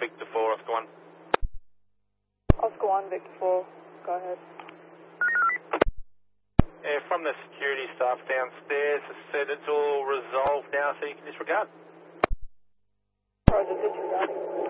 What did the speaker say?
Victor 4, Oscar 1. Oscar 1, Victor 4, go ahead. Yeah, from the security staff downstairs, has said it's all resolved now, so you can disregard. Roger, disregarding.